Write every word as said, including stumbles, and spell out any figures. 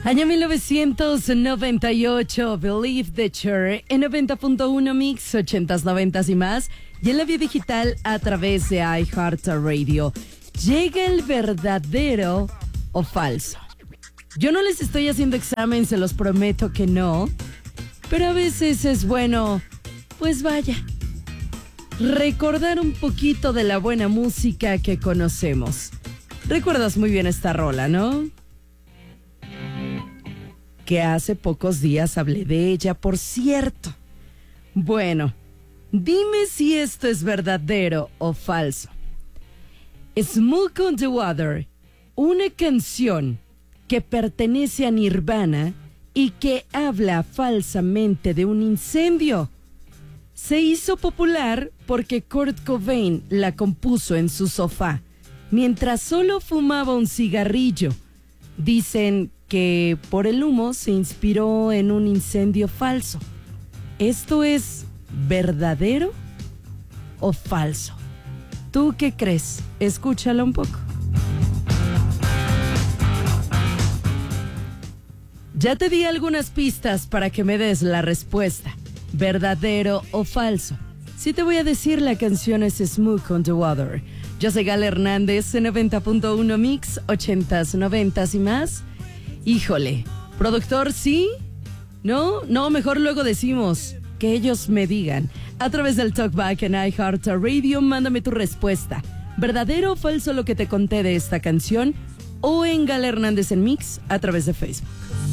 Año mil novecientos noventa y ocho, Believe the Cher, en noventa punto uno Mix, ochentas, noventas y más, y en la vía digital a través de iHeartRadio. ¿Llega el verdadero o falso? Yo no les estoy haciendo examen, se los prometo que no, pero a veces es bueno, pues vaya, recordar un poquito de la buena música que conocemos. Recuerdas muy bien esta rola, ¿no? Que hace pocos días hablé de ella, por cierto. Bueno, dime si esto es verdadero o falso. Smoke on the Water, una canción que pertenece a Nirvana y que habla falsamente de un incendio, se hizo popular porque Kurt Cobain la compuso en su sofá, mientras solo fumaba un cigarrillo. Dicen que por el humo se inspiró en un incendio falso. ¿Esto es verdadero o falso? ¿Tú qué crees? Escúchalo un poco. Ya te di algunas pistas para que me des la respuesta. ¿Verdadero o falso? Sí te voy a decir, la canción es Smoke on the Water. Yo soy Gala Hernández, en noventa punto uno Mix, ochentas, noventas y más. Híjole, productor, ¿sí? ¿No? No, mejor luego decimos, que ellos me digan. A través del Talkback en iHeartRadio, mándame tu respuesta. ¿Verdadero o falso lo que te conté de esta canción? O en Gala Hernández en Mix, a través de Facebook.